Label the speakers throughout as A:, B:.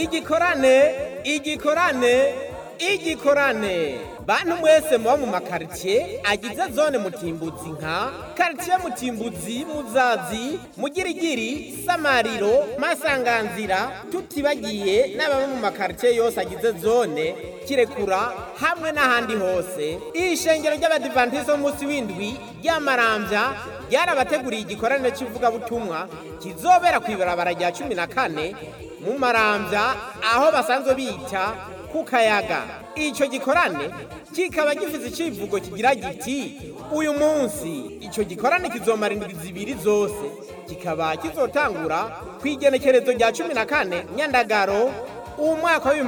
A: igikorane bantu mwese muba mu makaritiye agize zone Mutimbuzi nka karitiye Mutimbuzi, Muzazi, Mugirigiri, Samariro, Masanganzira, tutibagiye n'ababa mu makaritiye yose agize zone Kirekura hamwe n'ahandi hose. Ishengero ry'Abadivantiste b'umunsi w'indwi ry'Amaramvya ryarabateguriye igikorane cy'ivugabutumwa kizobera kw'ibarabara rya 14 mu Maramvya aho basanzwe bita ku Kayaga. Ico gikorane kikaba gifise icivugo kigira giti uyu munsi. Ico gikorane kizomara indwi zibiri zose, kikaba kizotangura kw'igenekerezo rya 14 Nyandagaro umwaka wa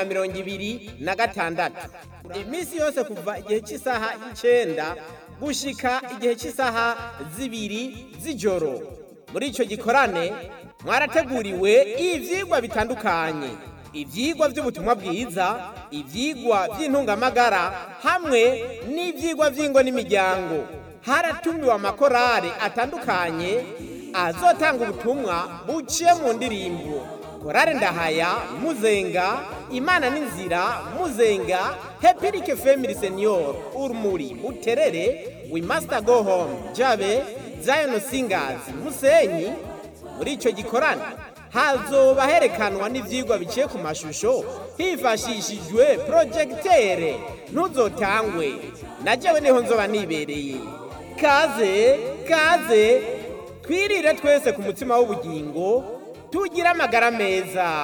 A: 2026, imisi yose kuva igihe cy'isaha 9 gushika igihe cy'isaha 2 z'ijoro. Muri ico gikorane mwarateguriwe ivyigwa bitandukanye, ivyigwa by'ubutumwa bwiza, ivyigwa by'intungamagara hamwe n'ivyigwa vy'ingo n'imiryango. Haratumiwe amakorale atandukanye azotanga ubutumwa buciye mu ndirimbo: Korale Ndahaya, Muzenga, Imana n'Inzira, Muzenga, Hepirike Family Senior, Urumuri, Buterere, We Must Go Home, Jabe, Zion Singers, Musenyi. Muri ico gikorane hazoba herekanwa n'ivyigwa biciye ku mashusho hifashishijwe projecteur. Ntuzotangwe, najewe niho nzoba nibereye. Kaze twirire twese ku mutima w'ubugingo, tugira amagara meza.